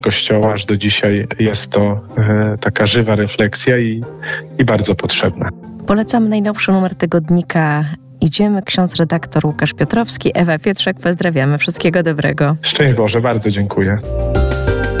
Kościoła. Aż do dzisiaj jest to taka żywa refleksja i bardzo potrzebna. Polecam najnowszy numer tygodnika Idziemy. Ksiądz redaktor Łukasz Piotrowski, Ewa Pietrzak. Pozdrawiamy. Wszystkiego dobrego. Szczęść Boże, bardzo dziękuję.